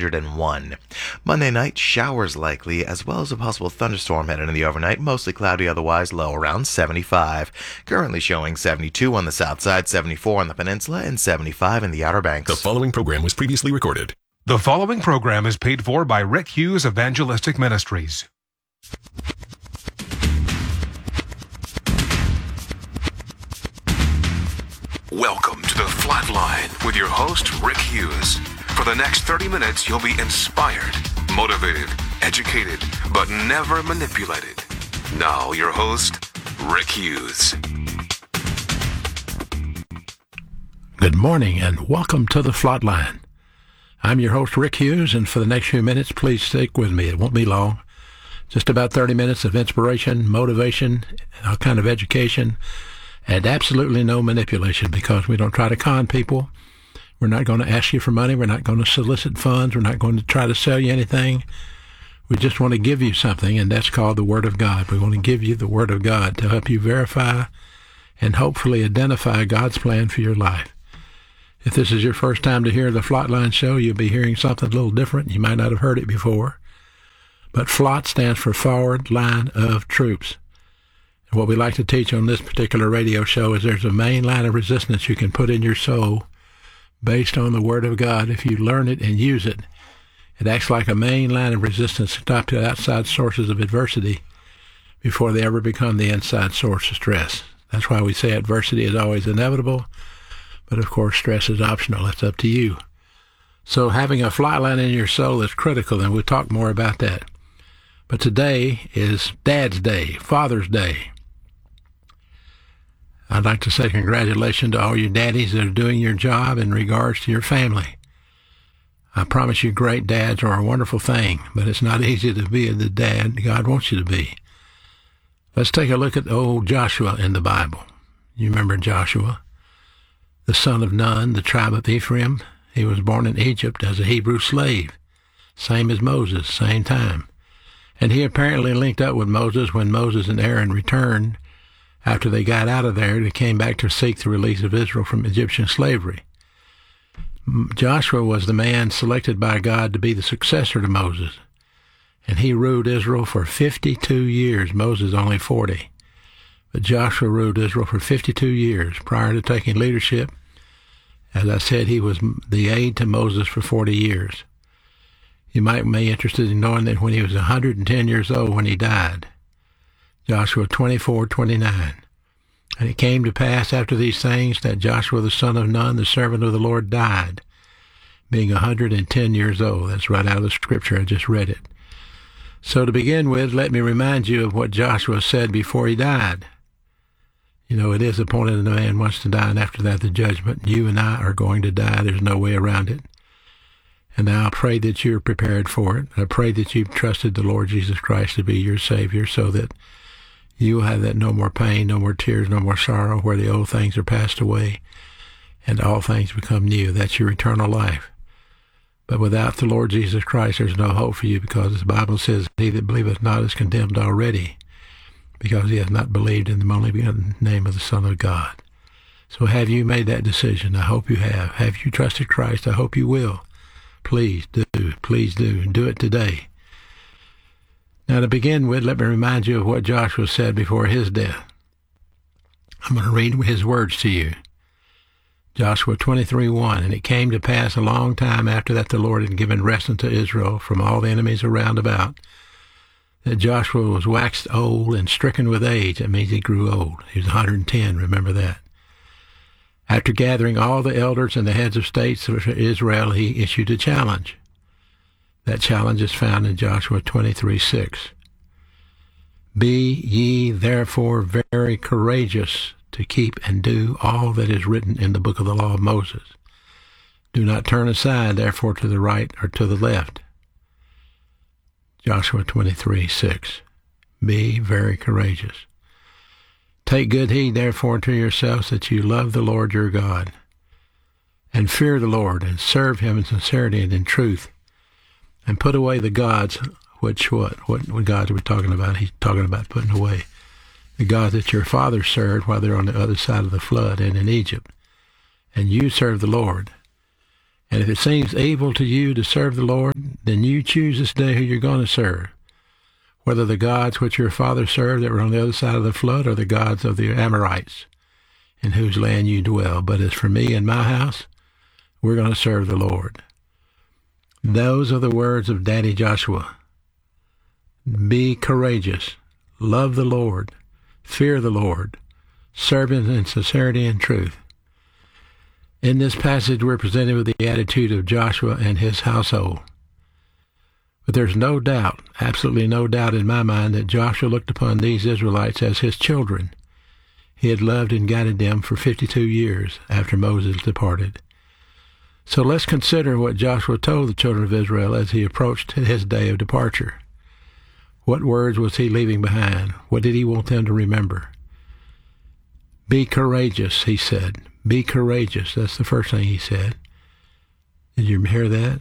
101. Monday night, showers likely, as well as a possible thunderstorm headed in the overnight. Mostly cloudy, otherwise low around 75. Currently showing 72 on the south side, 74 on the peninsula, and 75 in the Outer Banks. The following program was previously recorded. The following program is paid for by Rick Hughes Evangelistic Ministries. Welcome to The Flatline with your host, Rick Hughes. For the next 30 minutes, you'll be inspired, motivated, educated, but never manipulated. Now, your host, Rick Hughes. Good morning and welcome to The Flatline. I'm your host, Rick Hughes, and for the next few minutes, please stick with me. It won't be long. Just about 30 minutes of inspiration, motivation, all kind of education, and absolutely no manipulation, because we don't try to con people. We're not going to ask you for money. We're not going to solicit funds. We're not going to try to sell you anything. We just want to give you something, and that's called the Word of God. We want to give you the Word of God to help you verify and hopefully identify God's plan for your life. If this is your first time to hear the Flatline Show, you'll be hearing something a little different. You might not have heard it before. But FLOT stands for Forward Line of Troops. And what we like to teach on this particular radio show is there's a main line of resistance you can put in your soul based on the Word of God. If you learn it and use it, it acts like a main line of resistance to stop the outside sources of adversity before they ever become the inside source of stress. That's why we say adversity is always inevitable. But of course, stress is optional. It's up to you. So having a flatline in your soul is critical, and we'll talk more about that. But today is Dad's Day, Father's Day. I'd like to say congratulations to all your daddies that are doing your job in regards to your family. I promise you, great dads are a wonderful thing, but it's not easy to be the dad God wants you to be. Let's take a look at old Joshua in the Bible. You remember Joshua? The son of Nun, the tribe of Ephraim. He was born in Egypt as a Hebrew slave, same as Moses, same time. And he apparently linked up with Moses when Moses and Aaron returned after they got out of there. They came back to seek the release of Israel from Egyptian slavery. Joshua was the man selected by God to be the successor to Moses, and he ruled Israel for 52 years, Moses only 40. But Joshua ruled Israel for 52 years prior to taking leadership. As I said, he was the aide to Moses for 40 years. You might be interested in knowing that when he was 110 years old when he died, Joshua 24:29. And it came to pass after these things that Joshua the son of Nun, the servant of the Lord, died, being 110 years old. That's right out of the scripture. I just read it. So to begin with, let me remind you of what Joshua said before he died. You know, it is appointed a man wants to die, and after that the judgment. You and I are going to die. There's no way around it. And now I pray that you're prepared for it. I pray that you've trusted the Lord Jesus Christ to be your Savior, so that you will have that no more pain, no more tears, no more sorrow, where the old things are passed away and all things become new. That's your eternal life. But without the Lord Jesus Christ, there's no hope for you, because the Bible says, he that believeth not is condemned already, because he has not believed in the only begotten name of the Son of God. So have you made that decision? I hope you have. Have you trusted Christ? I hope you will. Please do. Please do. Do it today. Now to begin with, let me remind you of what Joshua said before his death. I'm going to read his words to you. Joshua 23:1. And it came to pass a long time after that the Lord had given rest unto Israel from all the enemies around about, that Joshua was waxed old and stricken with age. That means he grew old. He was 110, remember that. After gathering all the elders and the heads of states of Israel, he issued a challenge. That challenge is found in Joshua 23:6. Be ye therefore very courageous to keep and do all that is written in the book of the law of Moses. Do not turn aside therefore to the right or to the left. Joshua 23:6. Be very courageous. Take good heed therefore to yourselves that you love the Lord your God, and fear the Lord, and serve him in sincerity and in truth, and put away the gods, what gods are we talking about? He's talking about putting away the gods that your fathers served while they're on the other side of the flood and in Egypt, and you serve the Lord. And if it seems evil to you to serve the Lord, then you choose this day who you're going to serve, whether the gods which your father served that were on the other side of the flood or the gods of the Amorites, in whose land you dwell. But as for me and my house, we're going to serve the Lord. Those are the words of Daddy Joshua. Be courageous. Love the Lord. Fear the Lord. Serve Him in sincerity and truth. In this passage, we're presented with the attitude of Joshua and his household. But there's no doubt, absolutely no doubt in my mind, that Joshua looked upon these Israelites as his children. He had loved and guided them for 52 years after Moses departed. So let's consider what Joshua told the children of Israel as he approached his day of departure. What words was he leaving behind? What did he want them to remember? Be courageous, he said. Be courageous. That's the first thing he said. Did you hear that?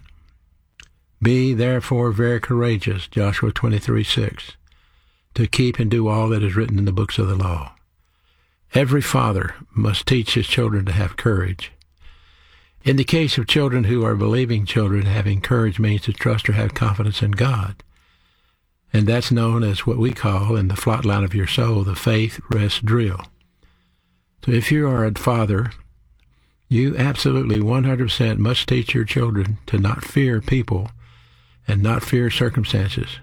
Be therefore very courageous, Joshua 23:6, to keep and do all that is written in the books of the law. Every father must teach his children to have courage. In the case of children who are believing children, having courage means to trust or have confidence in God. And that's known as what we call, in the flat line of your soul, the faith rest drill. So if you are a father, you absolutely 100% must teach your children to not fear people and not fear circumstances.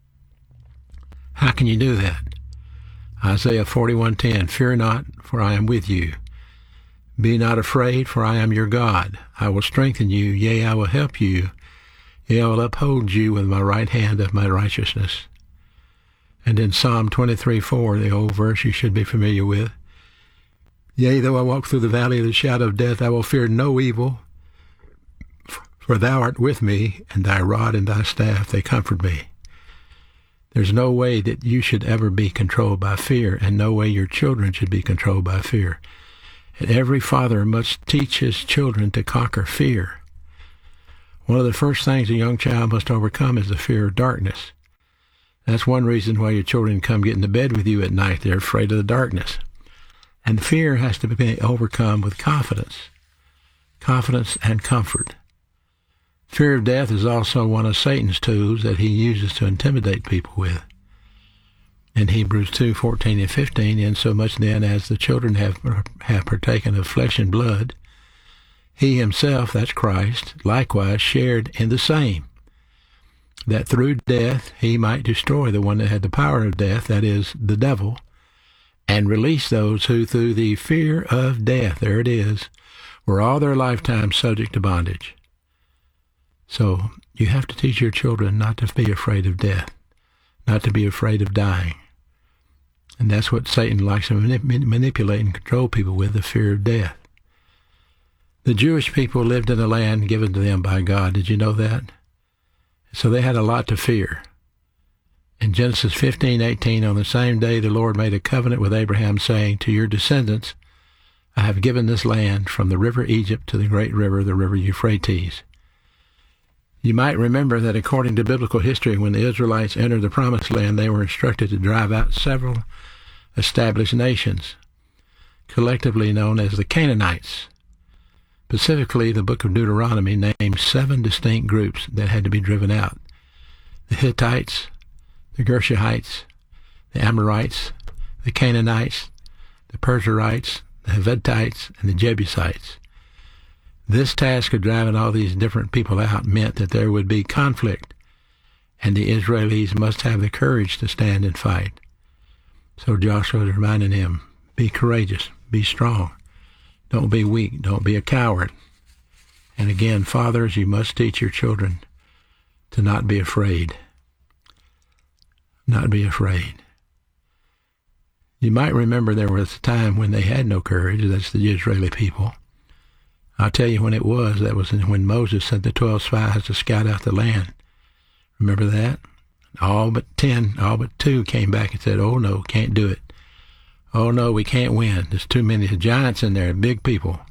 How can you do that? Isaiah 41:10, fear not, for I am with you. Be not afraid, for I am your God. I will strengthen you, yea, I will help you. Yea, I will uphold you with my right hand of my righteousness. And in Psalm 23:4, the old verse you should be familiar with, yea, though I walk through the valley of the shadow of death, I will fear no evil, for thou art with me, and thy rod and thy staff, they comfort me. There's no way that you should ever be controlled by fear, and no way your children should be controlled by fear. And every father must teach his children to conquer fear. One of the first things a young child must overcome is the fear of darkness. That's one reason why your children come get into bed with you at night. They're afraid of the darkness. And fear has to be overcome with confidence. Confidence and comfort. Fear of death is also one of Satan's tools that he uses to intimidate people with. In Hebrews 2:14 and 15, insomuch then as the children have partaken of flesh and blood, he himself, that's Christ, likewise shared in the same, that through death he might destroy the one that had the power of death, that is, the devil, and release those who through the fear of death, there it is, were all their lifetime subject to bondage. So you have to teach your children not to be afraid of death, not to be afraid of dying. And that's what Satan likes to manipulate and control people with, the fear of death. The Jewish people lived in a land given to them by God. Did you know that? So they had a lot to fear. In Genesis 15:18, on the same day the Lord made a covenant with Abraham, saying, to your descendants I have given this land from the river Egypt to the great river, the river Euphrates. You might remember that according to biblical history, when the Israelites entered the Promised Land, they were instructed to drive out several established nations, collectively known as the Canaanites. Specifically, the book of Deuteronomy names 7 distinct groups that had to be driven out. The Hittites, the Gershites, the Amorites, the Canaanites, the Perizzites, the Hivitites, and the Jebusites. This task of driving all these different people out meant that there would be conflict, and the Israelis must have the courage to stand and fight. So Joshua was reminding him, be courageous, be strong. Don't be weak, don't be a coward. And again, fathers, you must teach your children to not be afraid. Not be afraid. You might remember there was a time when they had no courage, that's the Israeli people. I'll tell you when it was. That was when Moses sent the 12 spies to scout out the land. Remember that? All but 2 came back and said, oh no, can't do it. Oh no, we can't win. There's too many giants in there, big people.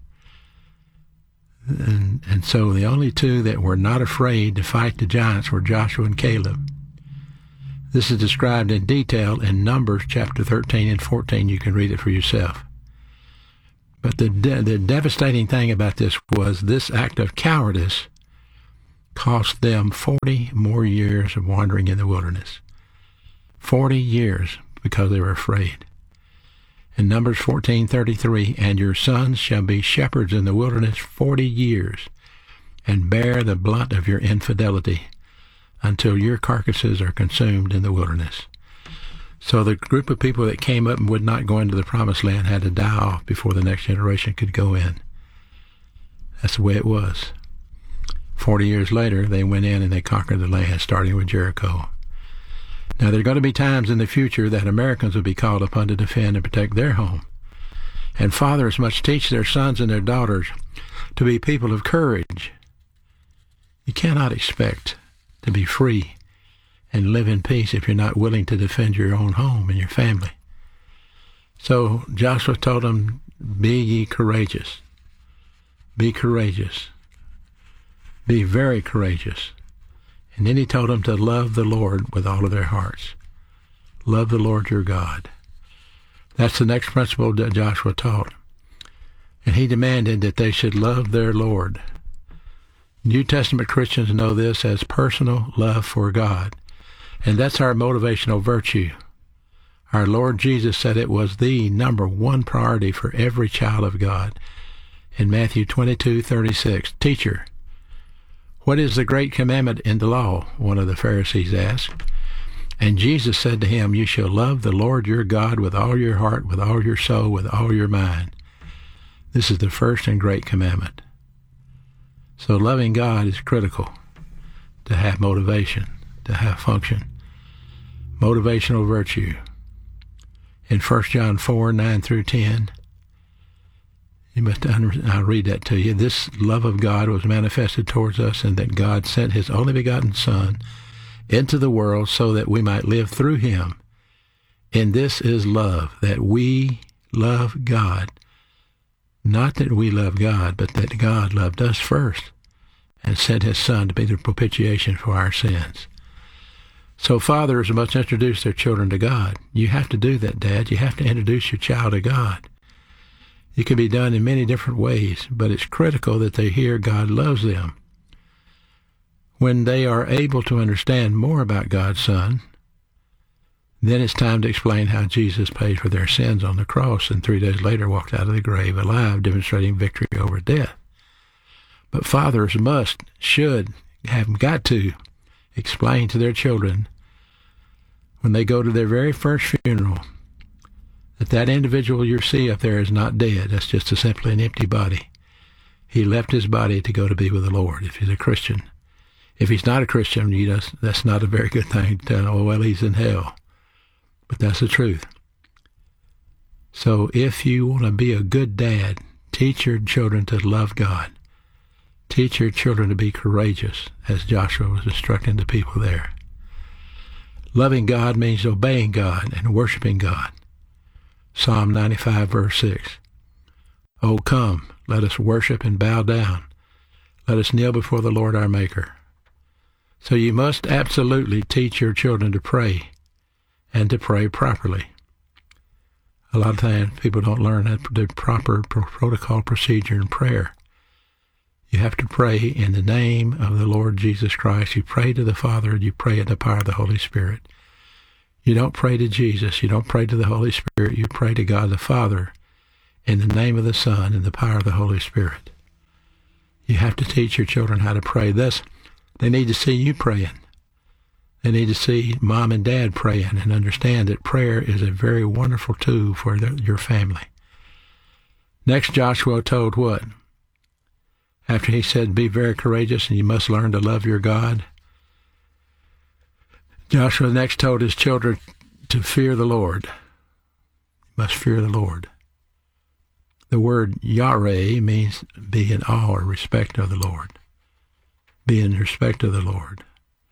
And so the only 2 that were not afraid to fight the giants were Joshua and Caleb. This is described in detail in Numbers chapter 13 and 14. You can read it for yourself. But the devastating thing about this was this act of cowardice cost them 40 more years of wandering in the wilderness. 40 years because they were afraid. In Numbers 14:33, and your sons shall be shepherds in the wilderness 40 years, and bear the blunt of your infidelity until your carcasses are consumed in the wilderness. So the group of people that came up and would not go into the promised land had to die off before the next generation could go in. That's the way it was. 40 years later, they went in and they conquered the land, starting with Jericho. Now, there are going to be times in the future that Americans will be called upon to defend and protect their home. And fathers must teach their sons and their daughters to be people of courage. You cannot expect to be free and live in peace if you're not willing to defend your own home and your family. So Joshua told them, be ye courageous. Be courageous. Be very courageous. And then he told them to love the Lord with all of their hearts. Love the Lord your God. That's the next principle that Joshua taught. And he demanded that they should love their Lord. New Testament Christians know this as personal love for God. And that's our motivational virtue. Our Lord Jesus said it was the number one priority for every child of God. In Matthew 22:36, Teacher, what is the great commandment in the law? One of the Pharisees asked. And Jesus said to him, you shall love the Lord your God with all your heart, with all your soul, with all your mind. This is the first and great commandment. So loving God is critical to have motivation, to have function. Motivational virtue. In 1 John 4:9-10, I'll read that to you. This love of God was manifested towards us, and that God sent his only begotten Son into the world so that we might live through him. And this is love, that we love God. Not that we love God, but that God loved us first and sent his Son to be the propitiation for our sins. So fathers must introduce their children to God. You have to do that, Dad. You have to introduce your child to God. It can be done in many different ways, but it's critical that they hear God loves them. When they are able to understand more about God's Son, then it's time to explain how Jesus paid for their sins on the cross and 3 days later walked out of the grave alive, demonstrating victory over death. But fathers should, have got to explain to their children when they go to their very first funeral that individual you see up there is not dead. That's just simply an empty body. He left his body to go to be with the Lord if he's a Christian. If he's not a Christian, that's not a very good thing to tell, oh, well, he's in hell. But that's the truth. So if you want to be a good dad, teach your children to love God. Teach your children to be courageous, as Joshua was instructing the people there. Loving God means obeying God and worshiping God. Psalm 95, verse 6. Oh, come, let us worship and bow down. Let us kneel before the Lord our Maker. So you must absolutely teach your children to pray, and to pray properly. A lot of times people don't learn the proper protocol procedure in prayer. You have to pray in the name of the Lord Jesus Christ. You pray to the Father, and you pray in the power of the Holy Spirit. You don't pray to Jesus. You don't pray to the Holy Spirit. You pray to God the Father in the name of the Son and the power of the Holy Spirit. You have to teach your children how to pray. Thus, they need to see you praying. They need to see mom and dad praying and understand that prayer is a very wonderful tool for your family. Next, Joshua told what? After he said, be very courageous and you must learn to love your God, Joshua next told his children to fear the Lord. You must fear the Lord. The word Yahweh means be in awe or respect of the Lord. Be in respect of the Lord.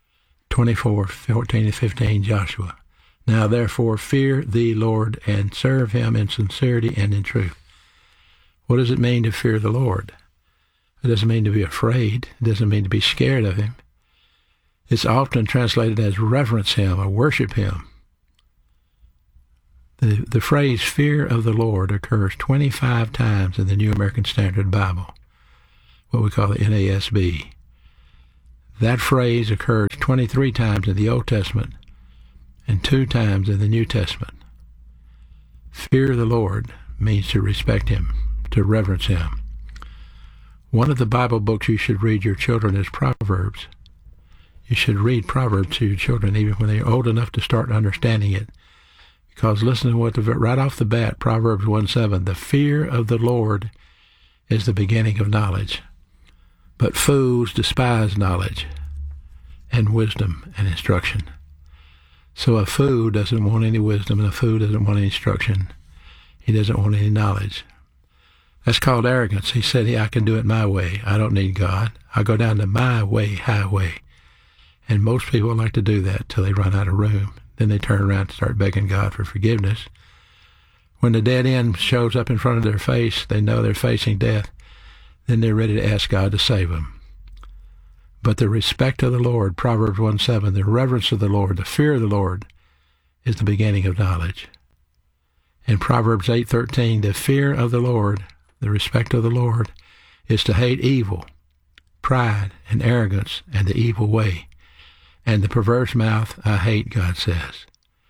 24:14-15, Joshua. Now therefore fear the Lord and serve him in sincerity and in truth. What does it mean to fear the Lord? It doesn't mean to be afraid. It doesn't mean to be scared of him. It's often translated as reverence him or worship him. The phrase fear of the Lord occurs 25 times in the New American Standard Bible, what we call the NASB. That phrase occurs 23 times in the Old Testament and 2 times in the New Testament. Fear the Lord means to respect him, to reverence him. One of the Bible books you should read your children is Proverbs. You should read Proverbs to your children even when they're old enough to start understanding it. Because listen to what, right off the bat, Proverbs 1:7, the fear of the Lord is the beginning of knowledge. But fools despise knowledge and wisdom and instruction. So a fool doesn't want any wisdom, and a fool doesn't want any instruction. He doesn't want any knowledge. That's called arrogance. He said, I can do it my way. I don't need God. I go down to my way, highway. And most people like to do that till they run out of room. Then they turn around and start begging God for forgiveness. When the dead end shows up in front of their face, they know they're facing death. Then they're ready to ask God to save them. But the respect of the Lord, Proverbs 1:7, the reverence of the Lord, the fear of the Lord, is the beginning of knowledge. In Proverbs 8:13, the fear of the Lord, the respect of the Lord, is to hate evil, pride, and arrogance, and the evil way. And the perverse mouth I hate, God says.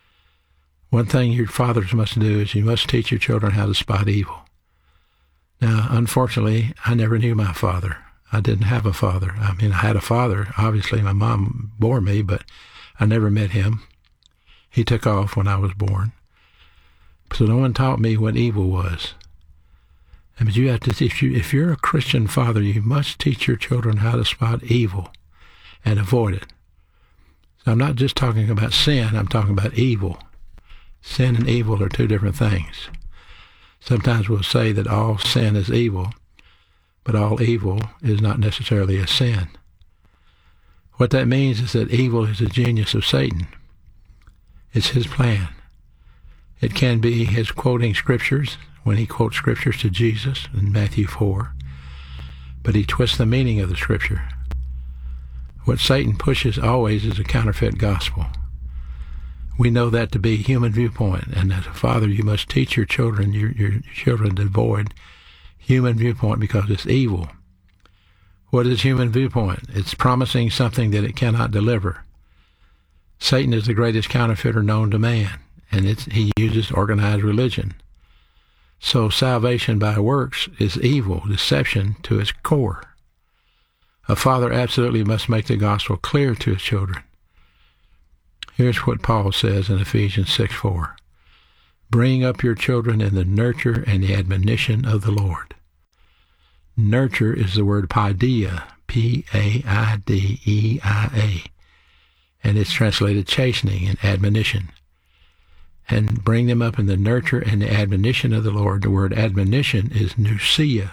One thing your fathers must do is you must teach your children how to spot evil. Now, unfortunately, I never knew my father. I didn't have a father. I mean, I had a father. Obviously, my mom bore me, but I never met him. He took off when I was born. So no one taught me what evil was. But you have to, if you're a Christian father, you must teach your children how to spot evil and avoid it. So I'm not just talking about sin, I'm talking about evil. Sin and evil are 2 different things. Sometimes we'll say that all sin is evil, but all evil is not necessarily a sin. What that means is that evil is a genius of Satan. It's his plan. It can be his quoting scriptures, when he quotes scriptures to Jesus in Matthew 4, but he twists the meaning of the scripture. What Satan pushes always is a counterfeit gospel. We know that to be human viewpoint, and as a father, you must teach your children to avoid human viewpoint because it's evil. What is human viewpoint? It's promising something that it cannot deliver. Satan is the greatest counterfeiter known to man, and he uses organized religion. So salvation by works is evil, deception to its core. A father absolutely must make the gospel clear to his children. Here's what Paul says in Ephesians 6:4. Bring up your children in the nurture and the admonition of the Lord. Nurture is the word paideia, P-A-I-D-E-I-A, and it's translated chastening and admonition. And bring them up in the nurture and the admonition of the Lord. The word admonition is nousia,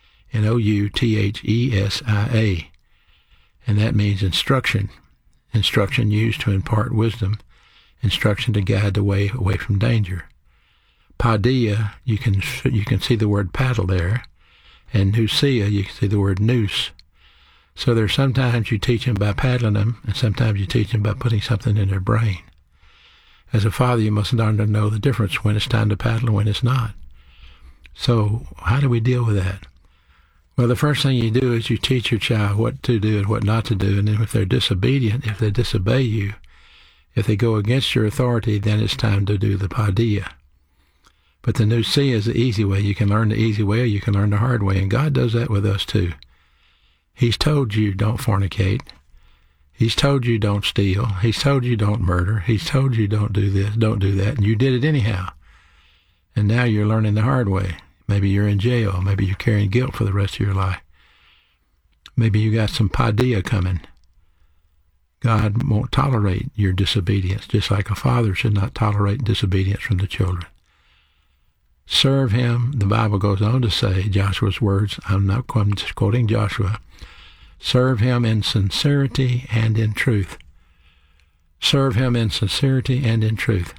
N-O-U-T-H-E-S-I-A, and that means instruction. Instruction used to impart wisdom, instruction to guide the way away from danger. Paideia, you can see the word paddle there, and nousia, you can see the word noose. So there's sometimes you teach them by paddling them, and sometimes you teach them by putting something in their brain. As a father, you must learn to know the difference when it's time to paddle and when it's not. So how do we deal with that? Well, the first thing you do is you teach your child what to do and what not to do, and then if they're disobedient, if they disobey you, if they go against your authority, then it's time to do the paideia. But the nousia is the easy way. You can learn the easy way or you can learn the hard way, and God does that with us too. He's told you don't fornicate. He's told you don't steal. He's told you don't murder. He's told you don't do this, don't do that, and you did it anyhow. And now you're learning the hard way. Maybe you're in jail. Maybe you're carrying guilt for the rest of your life. Maybe you got some paideia coming. God won't tolerate your disobedience, just like a father should not tolerate disobedience from the children. Serve him, the Bible goes on to say, Joshua's words, I'm just quoting Joshua, serve him in sincerity and in truth. Serve him in sincerity and in truth.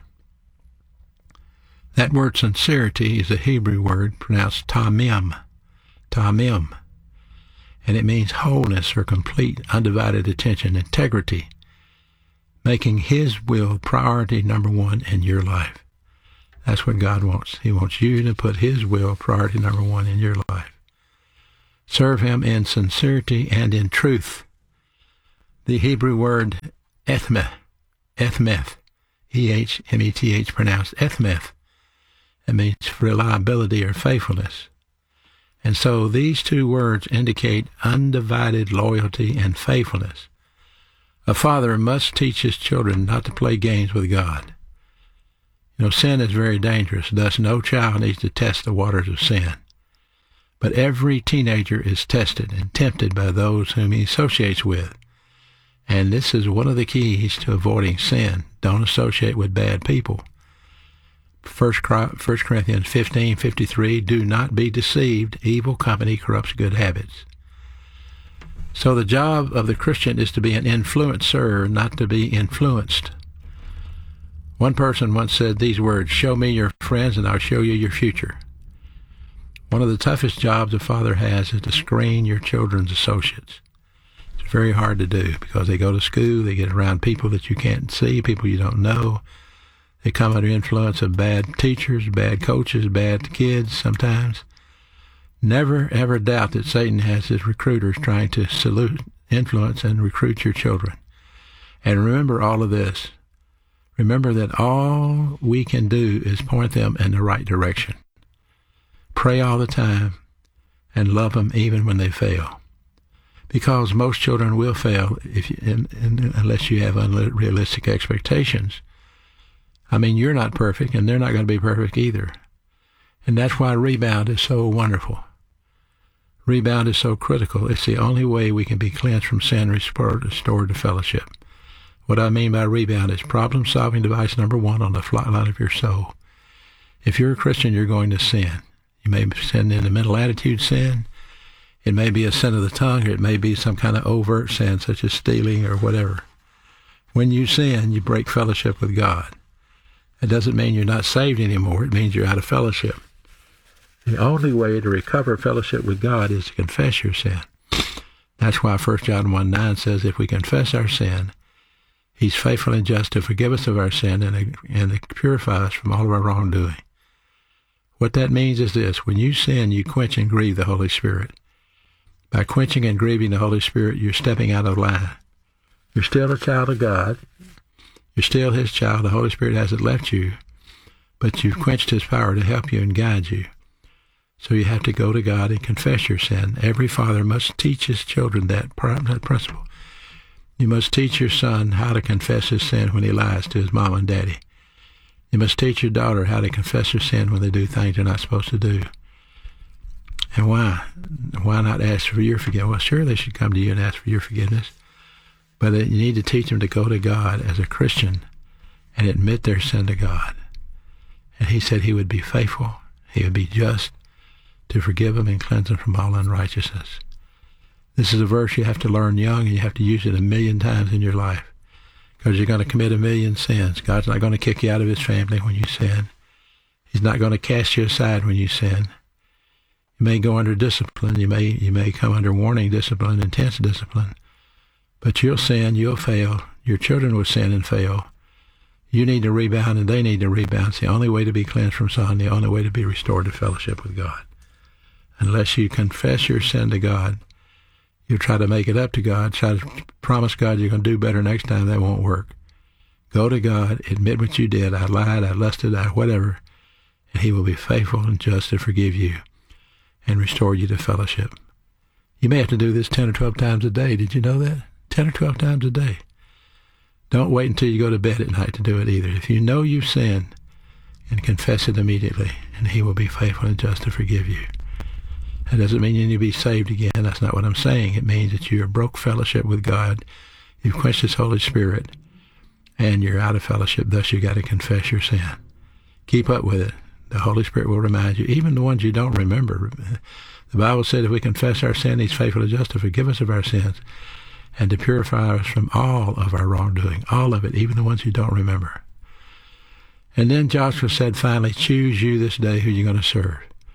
That word sincerity is a Hebrew word pronounced tamim, and it means wholeness or complete, undivided attention, integrity, making his will priority number 1 in your life. That's what God wants. He wants you to put his will priority number 1 in your life. Serve him in sincerity and in truth. The Hebrew word ethmeth, E-H-M-E-T-H, pronounced ethmeth. It means reliability or faithfulness. And so these two words indicate undivided loyalty and faithfulness. A father must teach his children not to play games with God. Sin is very dangerous. Thus, no child needs to test the waters of sin. But every teenager is tested and tempted by those whom he associates with. And this is one of the keys to avoiding sin. Don't associate with bad people. 1 Corinthians 15:53, do not be deceived. Evil company corrupts good habits. So the job of the Christian is to be an influencer, not to be influenced. One person once said these words, show me your friends and I'll show you your future. One of the toughest jobs a father has is to screen your children's associates. It's very hard to do because they go to school, they get around people that you can't see, people you don't know. They come under influence of bad teachers, bad coaches, bad kids sometimes. Never, ever doubt that Satan has his recruiters trying to influence and recruit your children. And remember all of this. Remember that all we can do is point them in the right direction. Pray all the time and love them even when they fail. Because most children will fail unless you have unrealistic expectations. You're not perfect, and they're not going to be perfect either. And that's why rebound is so wonderful. Rebound is so critical. It's the only way we can be cleansed from sin, restored to fellowship. What I mean by rebound is problem-solving device number 1 on the flight line of your soul. If you're a Christian, you're going to sin. You may sin in a mental attitude sin. It may be a sin of the tongue, or it may be some kind of overt sin, such as stealing or whatever. When you sin, you break fellowship with God. It doesn't mean you're not saved anymore. It means you're out of fellowship. The only way to recover fellowship with God is to confess your sin. That's why 1 John 1:9 says, if we confess our sin, He's faithful and just to forgive us of our sin and to purify us from all of our wrongdoing. What that means is this. When you sin, you quench and grieve the Holy Spirit. By quenching and grieving the Holy Spirit, you're stepping out of line. You're still a child of God. You're still His child. The Holy Spirit hasn't left you, but you've quenched His power to help you and guide you. So you have to go to God and confess your sin. Every father must teach his children that principle. You must teach your son how to confess his sin when he lies to his mom and daddy. You must teach your daughter how to confess her sin when they do things they're not supposed to do. And why? Why not ask for your forgiveness? Well, sure, they should come to you and ask for your forgiveness. But you need to teach them to go to God as a Christian and admit their sin to God. And He said He would be faithful. He would be just to forgive them and cleanse them from all unrighteousness. This is a verse you have to learn young, and you have to use it 1,000,000 times in your life, because you're going to commit 1,000,000 sins. God's not going to kick you out of His family when you sin. He's not going to cast you aside when you sin. You may go under discipline. You may come under warning discipline, intense discipline. But you'll sin, you'll fail. Your children will sin and fail. You need to rebound, and they need to rebound. It's the only way to be cleansed from sin, the only way to be restored to fellowship with God. Unless you confess your sin to God, you try to make it up to God, try to promise God you're going to do better next time. That won't work. Go to God, admit what you did. I lied, I lusted, whatever, and He will be faithful and just to forgive you and restore you to fellowship. You may have to do this 10 or 12 times a day. Did you know that? 10 or 12 times a day. Don't wait until you go to bed at night to do it either. If you know you've sinned, and confess it immediately, and He will be faithful and just to forgive you. That doesn't mean you need to be saved again. That's not what I'm saying. It means that you broke fellowship with God, you've quenched His Holy Spirit, and you're out of fellowship. Thus, you got to confess your sin. Keep up with it. The Holy Spirit will remind you, even the ones you don't remember. The Bible said if we confess our sin, He's faithful and just to forgive us of our sins and to purify us from all of our wrongdoing, all of it, even the ones you don't remember. And then Joshua said, finally, choose you this day who you're going to serve.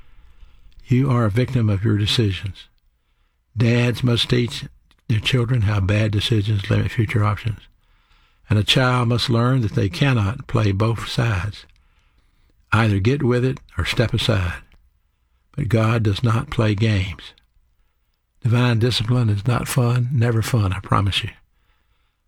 You are a victim of your decisions. Dads must teach their children how bad decisions limit future options. And a child must learn that they cannot play both sides. Either get with it or step aside. But God does not play games. Divine discipline is not fun, never fun, I promise you.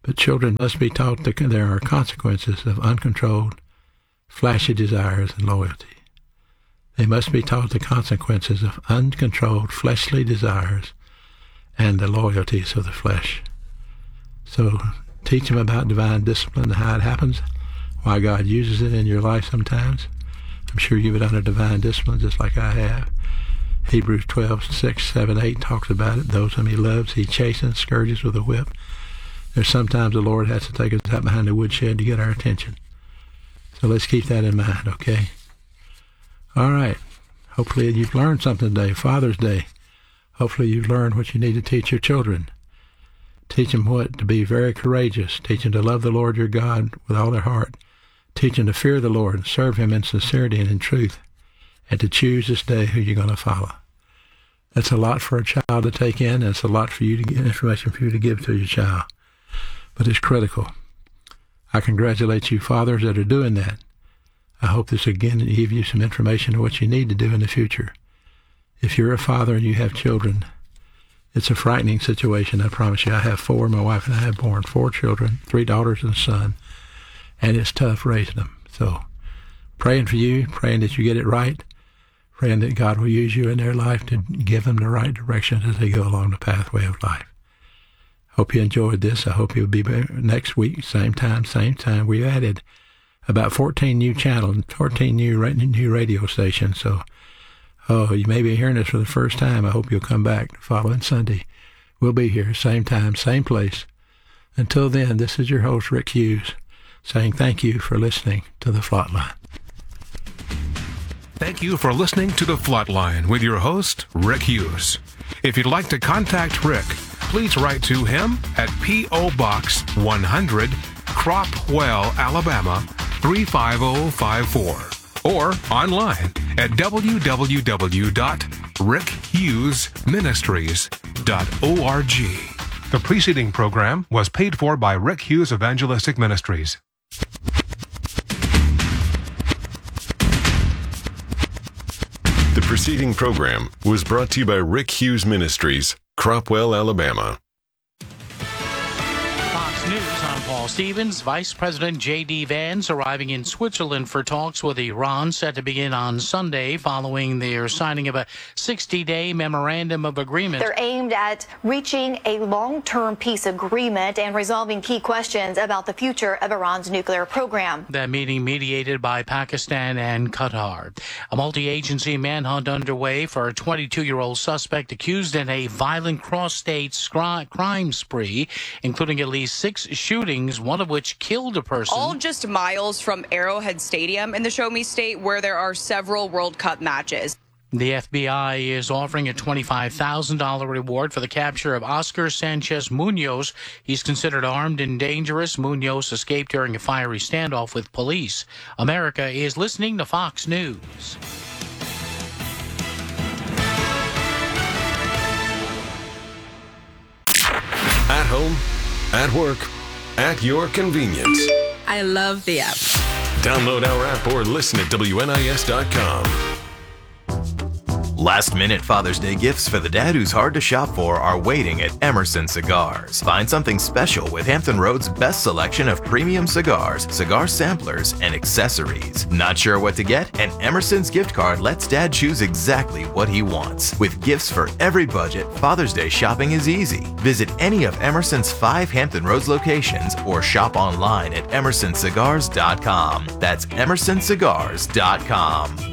But children must be taught that there are consequences of uncontrolled, flashy desires and loyalty. They must be taught the consequences of uncontrolled fleshly desires and the loyalties of the flesh. So teach them about divine discipline and how it happens, why God uses it in your life sometimes. I'm sure you've done a divine discipline just like I have. Hebrews 12:6-7-8 talks about it. Those whom he loves, he chastens, scourges with a whip. There's sometimes the Lord has to take us out behind the woodshed to get our attention. So let's keep that in mind, okay? All right. Hopefully you've learned something today, Father's Day. Hopefully you've learned what you need to teach your children. Teach them what? To be very courageous. Teach them to love the Lord your God with all their heart. Teach them to fear the Lord and serve him in sincerity and in truth, and to choose this day who you're going to follow. That's a lot for a child to take in, and it's a lot for you to get information for you to give to your child. But it's critical. I congratulate you fathers that are doing that. I hope this again gives you some information on what you need to do in the future. If you're a father and you have children, it's a frightening situation, I promise you. I have 4. My wife and I have born 4 children, 3 daughters and a son, and it's tough raising them. So praying for you, praying that you get it right, praying that God will use you in their life to give them the right direction as they go along the pathway of life. Hope you enjoyed this. I hope you'll be back next week, same time. We added about 14 new channels, 14 new radio stations. So, you may be hearing this for the first time. I hope you'll come back the following Sunday. We'll be here, same time, same place. Until then, this is your host, Rick Hughes, saying thank you for listening to The Flatline. Thank you for listening to The Flatline with your host, Rick Hughes. If you'd like to contact Rick, please write to him at P.O. Box 100, Cropwell, Alabama, 35054, or online at www.rickhughesministries.org. The preceding program was paid for by Rick Hughes Evangelistic Ministries. The preceding program was brought to you by Rick Hughes Ministries, Cropwell, Alabama. Fox News, I'm Paul Stevens. Vice President J.D. Vance arriving in Switzerland for talks with Iran set to begin on Sunday following their signing of a 60-day memorandum of agreement. They're aimed at reaching a long-term peace agreement and resolving key questions about the future of Iran's nuclear program. That meeting mediated by Pakistan and Qatar. A multi-agency manhunt underway for a 22-year-old suspect accused in a violent cross-state crime spree, including at least 6 shootings, one of which killed a person. All just miles from Arrowhead Stadium in the Show Me State, where there are several World Cup matches. The FBI is offering a $25,000 reward for the capture of Oscar Sanchez Munoz. He's considered armed and dangerous. Munoz escaped during a fiery standoff with police. America is listening to Fox News. At home, at work, at your convenience. I love the app. Download our app or listen at WNIS.com. Last-minute Father's Day gifts for the dad who's hard to shop for are waiting at Emerson Cigars. Find something special with Hampton Road's best selection of premium cigars, cigar samplers, and accessories. Not sure what to get? And Emerson's gift card lets dad choose exactly what he wants. With gifts for every budget, Father's Day shopping is easy. Visit any of Emerson's 5 Hampton Roads locations or shop online at emersonscigars.com. That's emersonscigars.com.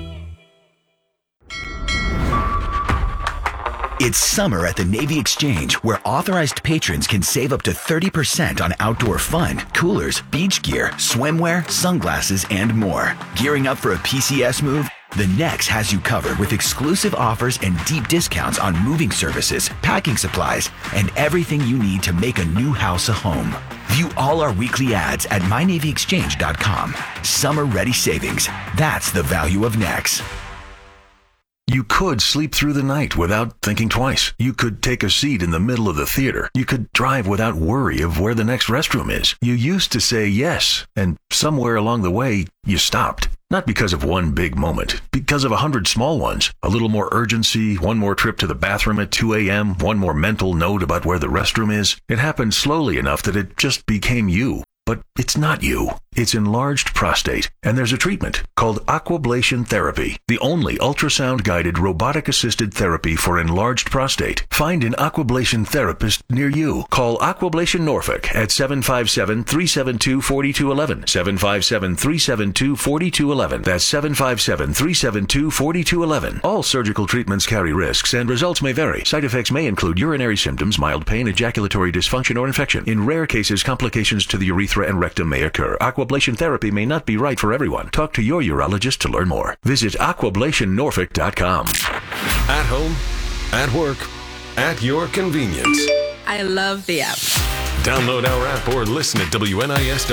It's summer at the Navy Exchange, where authorized patrons can save up to 30% on outdoor fun, coolers, beach gear, swimwear, sunglasses, and more. Gearing up for a PCS move? The Nex has you covered with exclusive offers and deep discounts on moving services, packing supplies, and everything you need to make a new house a home. View all our weekly ads at mynavyexchange.com. Summer-ready savings. That's the value of Nex. You could sleep through the night without thinking twice. You could take a seat in the middle of the theater. You could drive without worry of where the next restroom is. You used to say yes, and somewhere along the way, you stopped. Not because of one big moment, because of 100 small ones. A little more urgency, one more trip to the bathroom at 2 a.m., one more mental note about where the restroom is. It happened slowly enough that it just became you. But it's not you. It's enlarged prostate, and there's a treatment called aquablation therapy, the only ultrasound-guided robotic-assisted therapy for enlarged prostate. Find an aquablation therapist near you. Call Aquablation Norfolk at 757-372-4211. 757-372-4211. That's 757-372-4211. All surgical treatments carry risks, and results may vary. Side effects may include urinary symptoms, mild pain, ejaculatory dysfunction, or infection. In rare cases, complications to the urethra and rectum may occur. Aquablation therapy may not be right for everyone. Talk to your urologist to learn more. Visit aquablationnorfolk.com. At home, at work, at your convenience. I love the app. Download our app or listen at WNIS.com.